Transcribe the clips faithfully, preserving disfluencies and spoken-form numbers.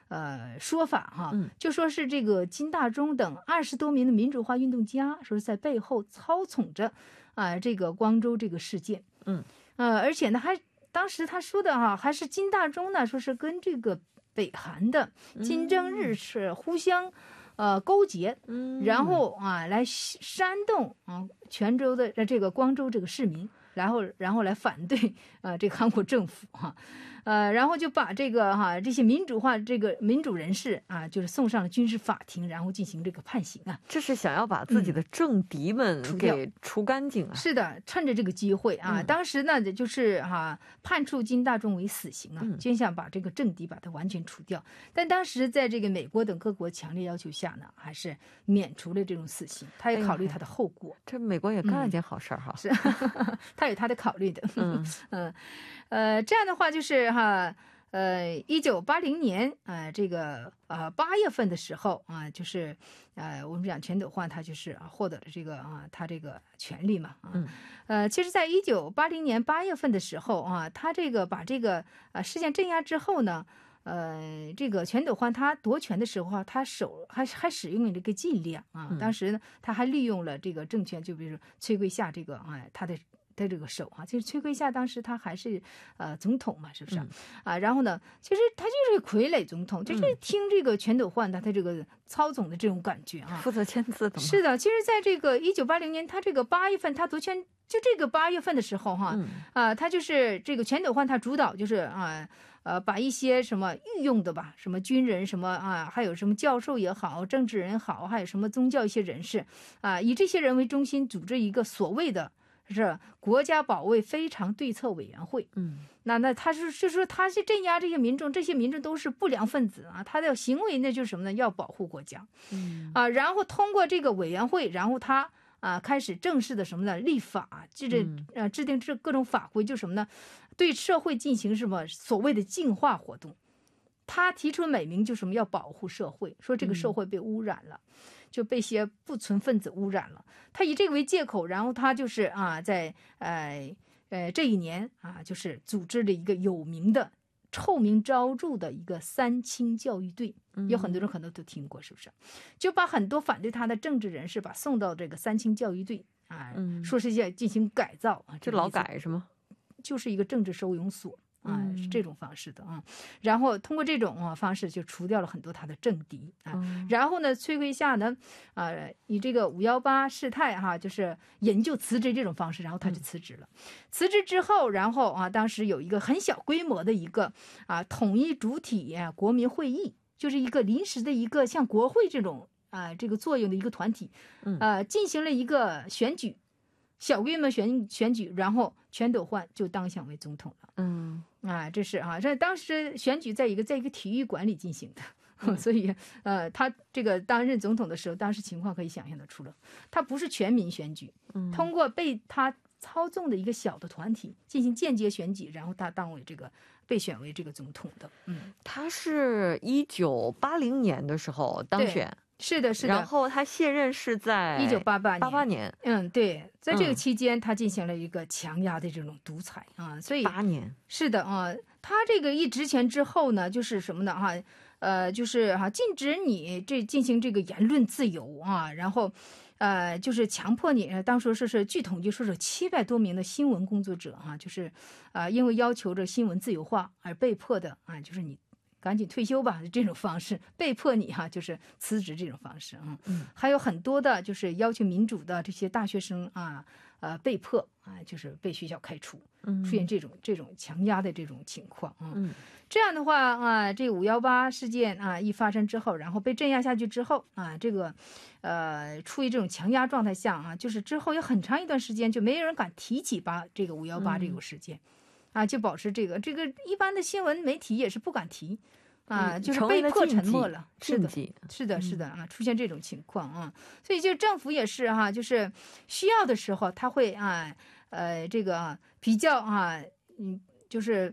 呃说法哈， 嗯， 就说是这个金大中等二十多名的民主化运动家，说是在背后操纵着啊、这个光州这个事件。 嗯， 呃，而且呢，还当时他说的哈、还是金大中呢，说是跟这个北韩的金正日是互相呃勾结， 嗯， 然后啊来煽动啊泉州的呃这个光州这个市民。然后，然后来反对呃这个韩国政府哈、呃，然后就把这个哈、这些民主化这个民主人士啊，就是送上了军事法庭，然后进行这个判刑啊。 这是想要把自己的政敌们给除干净啊！ 是的，趁着这个机会啊， 嗯当时呢就是哈、啊、判处金大中为死刑啊， 嗯就想把这个政敌把它完全除掉。但当时在这个美国等各国强烈要求下呢，还是免除了这种死刑。他也考虑他的后果。 这美国也干了件好事儿哈。 是，他有他的考虑的。 嗯嗯呃，这样的话就是哈。呃，一九八零年，呃，这个呃八月份的时候啊、就是呃，我们讲全斗焕他就是啊获得了这个啊他这个权利嘛啊， 嗯呃，其实，在一九八零年八月份的时候啊，他这个把这个呃事件镇压之后呢，呃，这个全斗焕他夺权的时候啊，他手还还使用了这个伎俩啊，当时呢，他还利用了这个政权，就比如说崔圭夏这个啊，他的。的这个手啊，就是崔圭夏当时他还是呃总统嘛，是不是、嗯、啊？然后呢，其实他就是傀儡总统，就是听这个全斗焕的他这个操纵的这种感觉啊， 负责签字的。 是的，其实在这个一九八零年，他这个八月份他夺权，就这个八月份的时候哈， 嗯、 啊，他就是这个全斗焕他主导就是啊呃把一些什么御用的吧，什么军人什么啊，还有什么教授也好，政治人好，还有什么宗教一些人士啊，以这些人为中心组织一个所谓的。是国家保卫非常对策委员会， 嗯， 那那他是就是说他是镇压这些民众，这些民众都是不良分子啊，他的行为呢就是什么呢？要保护国家， 嗯啊，然后通过这个委员会，然后他啊开始正式的什么呢？立法，制定呃制定这各种法规，就什么呢？对社会进行什么所谓的净化活动。他提出美名就什么要保护社会，说这个社会被污染了，嗯、就被些不纯分子污染了。他以这个为借口，然后他就是啊，在呃呃这一年啊，就是组织了一个有名的、臭名昭著的一个三清教育队，有很多人可能都听过，是不是？就把很多反对他的政治人士把送到这个三清教育队啊，嗯、说是要进行改造啊， 这劳改是吗？ 就是一个政治收容所。啊，是这种方式的啊，然后通过这种啊方式就除掉了很多他的政敌啊，嗯、然后呢，崔圭夏呢，啊，以这个五幺八事态哈、啊，就是研究辞职这种方式，然后他就辞职了。嗯、辞职之后，然后啊，当时有一个很小规模的一个啊统一主体、啊、国民会议，就是一个临时的一个像国会这种啊这个作用的一个团体，呃，进行了一个选举。小规模选选举，然后全斗焕就当选为总统了。 嗯， 啊，这是啊，这当时选举在一个在一个体育馆里进行的，嗯、所以呃，他这个担任总统的时候，当时情况可以想象得出了，他不是全民选举，嗯、通过被他操纵的一个小的团体进行间接选举，然后他当为这个被选为这个总统的。嗯， 他是一九八零年的时候当选。 是的，是的。 然后他卸任是在一九八八年。 八八年， 嗯，对，在这个期间，嗯、他进行了一个强压的这种独裁啊，所以八年是的啊，他这个一职权之后呢，就是什么呢？哈，呃，就是哈，禁止你这进行这个言论自由啊，然后，呃，就是强迫你，当时说是据统计说是七百多名的新闻工作者哈、啊，就是啊、呃，因为要求着新闻自由化而被迫的啊，就是你。赶紧退休吧，这种方式被迫你哈、啊，就是辞职这种方式啊。嗯，还有很多的，就是要求民主的这些大学生啊，呃，被迫啊，就是被学校开除，嗯，出现这种这种强压的这种情况啊。嗯，这样的话啊，这五幺八事件啊一发生之后，然后被镇压下去之后啊，这个呃，处于这种强压状态下啊，就是之后有很长一段时间就没有人敢提起八这个五幺八这个事件。嗯啊，就保持这个这个一般的新闻媒体也是不敢提，啊， 嗯、 就是被迫沉默了。是的，是的，是的啊，出现这种情况啊，所以就政府也是哈、啊，就是需要的时候他会啊，呃，这个、啊、比较啊，嗯，就是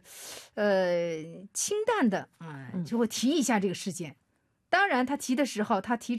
呃清淡的啊，就会提一下这个事件。当然，他提的时候，他提。